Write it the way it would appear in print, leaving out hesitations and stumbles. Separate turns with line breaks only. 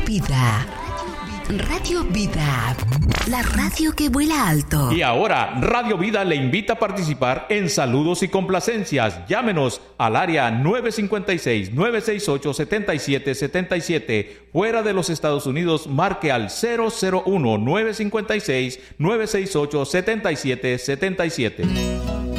Vida. Radio Vida, la radio que vuela alto.
Y ahora, Radio Vida le invita a participar en Saludos y Complacencias. Llámenos al área 956-968-7777. Fuera de los Estados Unidos, marque al 001-956-968-7777.